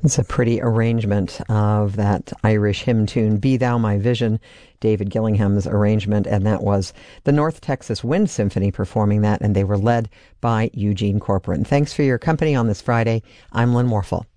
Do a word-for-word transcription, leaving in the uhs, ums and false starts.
It's a pretty arrangement of that Irish hymn tune, Be Thou My Vision, David Gillingham's arrangement, and that was the North Texas Wind Symphony performing that, and they were led by Eugene Corcoran. Thanks for your company on this Friday. I'm Lynn Morrill.